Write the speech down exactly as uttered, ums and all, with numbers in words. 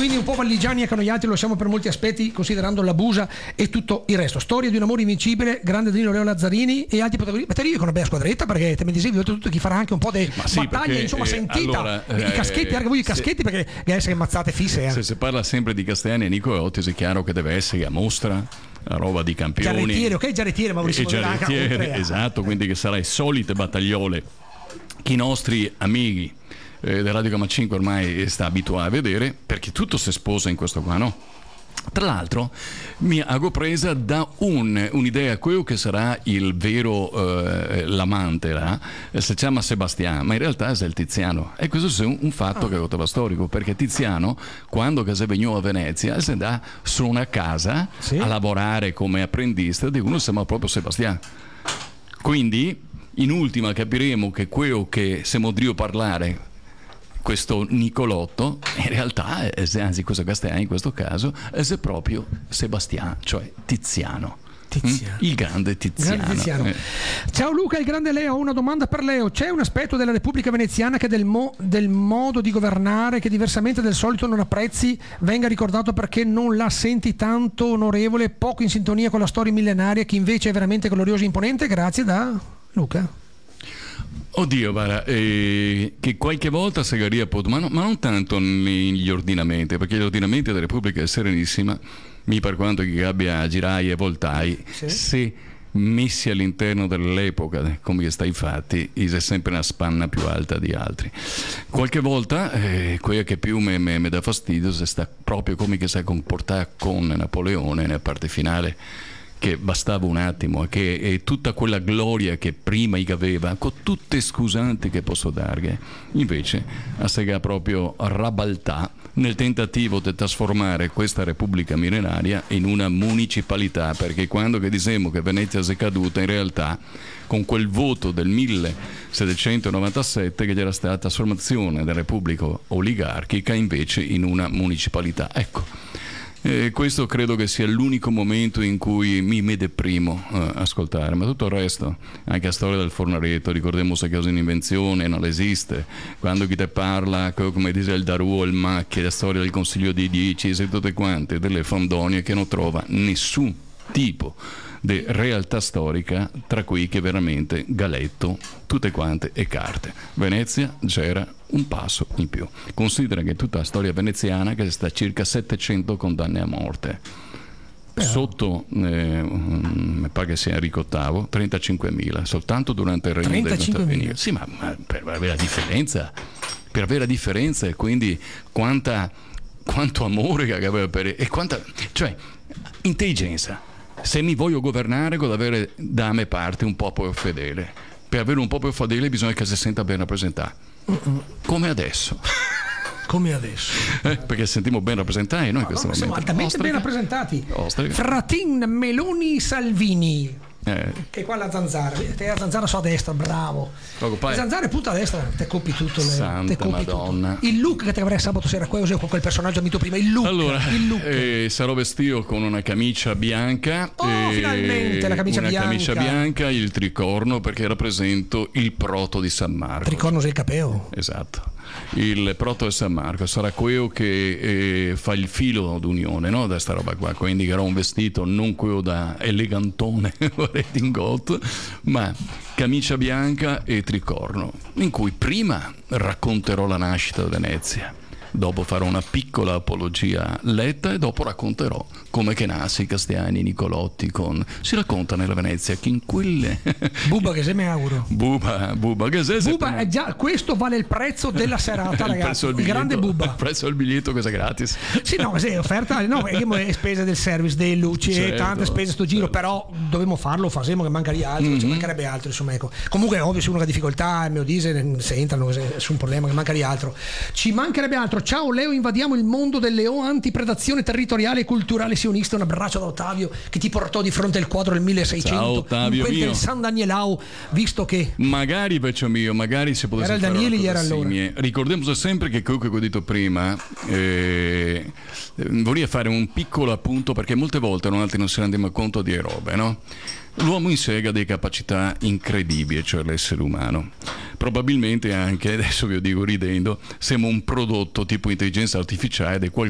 quindi un po' valligiani anche noi altri lo siamo per molti aspetti, considerando la Busa e tutto il resto. Storia di un amore invincibile, grande Danilo Leo Lazzarini e altri protagonisti. Mettere io con una bella squadretta, perché te mi dicevi oltretutto chi farà anche un po' di sì, battaglie, perché, insomma, eh, sentita. allora, I eh, caschetti, anche voi i caschetti, perché deve essere mazzate fisse. Eh. Se si parla sempre di Castellani e Nicolotti, è chiaro che deve essere a mostra, a roba di campioni. Giarrettiere, ok, Giarrettiere, Maurizio Giarrettiere, esatto, quindi che sarà le solite battagliole che i nostri amici eh, del Radio Gamma cinque ormai sta abituato a vedere, perché tutto si sposa in questo qua, no? Tra l'altro mi hago presa da un, un'idea, quello che sarà il vero eh, l'amante là, si chiama Sebastiano, ma in realtà è il Tiziano, e questo è un, un fatto oh. che è stato storico, perché Tiziano quando si è venuto a Venezia si andava su una casa sì. a lavorare come apprendista di uno che si chiama proprio Sebastiano, quindi in ultima capiremo che quello che siamo Dio parlare questo Nicolotto in realtà è, anzi questo Castellani in questo caso è proprio Sebastiano, cioè Tiziano. Tiziano. Il grande Tiziano. Grande Tiziano. Eh. Ciao Luca, il grande Leo, ho una domanda per Leo. C'è un aspetto della Repubblica Veneziana che del, mo, del modo di governare che diversamente del solito non apprezzi venga ricordato perché non la senti tanto onorevole, poco in sintonia con la storia millenaria che invece è veramente gloriosa e imponente? Grazie da Luca. Oddio, guarda, eh, che qualche volta Segaria può, ma, no, ma non tanto negli ordinamenti, perché gli ordinamenti della Repubblica è serenissima, mi per quanto che abbia girai e voltai, sì. se messi all'interno dell'epoca come stai fatti, è sempre una spanna più alta di altri. Qualche volta, eh, quella che più mi dà fastidio è sta proprio come che si è comportato con Napoleone nella parte finale, che bastava un attimo, che è tutta quella gloria che prima aveva, con tutte scusanti che posso darghe, invece a sega proprio rabaltà nel tentativo di trasformare questa Repubblica millenaria in una municipalità, perché quando che diciamo che Venezia si è caduta, in realtà con quel voto del millesettecentonovantasette che c'era stata la trasformazione della Repubblica oligarchica invece in una municipalità. Ecco. E questo credo che sia l'unico momento in cui mi medeprimo uh, ascoltare, ma tutto il resto, anche la storia del Fornareto, ricordiamo che è un'invenzione, non esiste, quando chi te parla, come dice il Daruo, il Macchia, la storia del Consiglio dei Dieci e tutte quante, delle fandonie che non trova nessun tipo di realtà storica, tra cui che veramente Galetto, tutte quante e carte. Venezia c'era un passo in più. Considera che tutta la storia veneziana che sta a circa settecento condanne a morte. Però. Sotto eh, mi pare che sia Enrico ottavo, trentacinquemila soltanto durante il regno del Constantino. Sì, ma, ma per avere la differenza, per avere la differenza e quindi quanta, quanto amore che aveva per e quanta, cioè intelligenza. Se mi voglio governare, devo avere da me parte un popolo fedele. Per avere un popolo fedele bisogna che si senta ben rappresentato. Uh-uh. Come adesso. Come adesso. Eh, perché sentiamo ben rappresentati noi in questo no, momento. Siamo altamente ben rappresentati. Ostrica. Fratin, Meloni, Salvini. Eh. Che qua la zanzara, te la zanzara so a destra, bravo. Le zanzare punta a destra, te copi tutto. Le, Santa te copi Madonna. Tutto. Il look che te avrai sabato sera qua, con quel personaggio amico prima, il look. Allora, il look. Eh, sarò vestito con una camicia bianca. Oh, eh, finalmente la camicia una bianca. Una camicia bianca, il tricorno, perché rappresento il proto di San Marco. Tricorno sei il capeo. Esatto. Il proto di San Marco sarà quello che eh, fa il filo d'unione, no? Da sta roba qua, quindi era un vestito non quello da elegantone redingot, ma camicia bianca e tricorno, in cui prima racconterò la nascita di Venezia, dopo farò una piccola apologia letta e dopo racconterò come che nasce Castellani, Nicolotti, con si racconta nella Venezia che in quelle Buba che se me auguro Buba, Buba che se Buba è già, questo vale il prezzo della serata, ragazzi, il, il grande Buba, il prezzo del biglietto che è gratis, sì, no, se è offerta, no, è spese del service, delle luci, certo, e tante spese sto giro, certo. Però dovevamo farlo, faremo che manca di altro, mm-hmm. ci mancherebbe altro, insomma, ecco. Comunque è ovvio, se uno ha difficoltà, il mio diesel se entrano, nessun problema, che manca di altro, ci mancherebbe altro. Ciao Leo, invadiamo il mondo delle O antipredazione territoriale e culturale sionista. Un abbraccio da Ottavio che ti portò di fronte al quadro del milleseicento. Ciao Ottavio, in quel mio. del San Danielao, visto che magari vecchio mio, magari si potesse era il fare Daniele una era cosa allora. Simile. Ricordiamoci sempre che quello che ho detto prima, eh, vorrei fare un piccolo appunto, perché molte volte non altri non si rendiamo conto di robe, no? L'uomo in sé ha delle capacità incredibili, cioè l'essere umano. Probabilmente anche, adesso vi dico ridendo, siamo un prodotto tipo intelligenza artificiale del qual